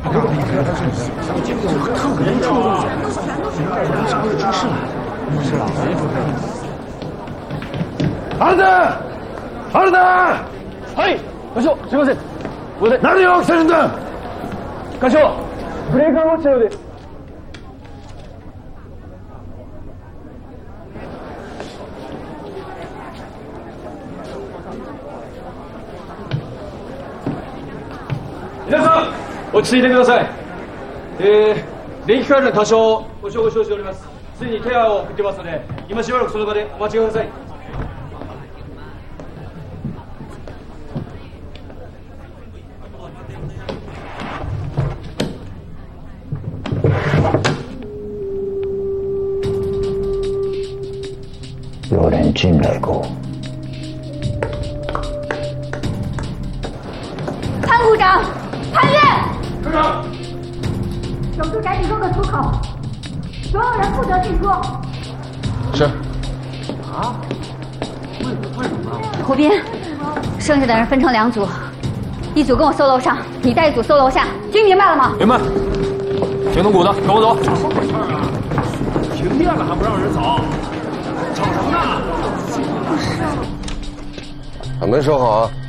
アルダはい、課長、すみません。 何が起きてるんだ。 課長、ブレーカーが落ちたようです。皆さん、落ち着いてください。電気回路に多少故障が生じております。すでに手を振ってますので、今しばらくその場でお待ちください。 有人进来过。 潘股长，潘越， 科长， 手术赶紧做个出口，所有人负责进出。 是。 啊？为什么？ 胡斌，剩下的人分成2组，一组跟我搜楼上，你带一组搜楼下，听明白了吗？ 明白。停动鼓的，跟我走。 怎么回事啊？停电了还不让人走？吵什么呢？ 还没收好啊。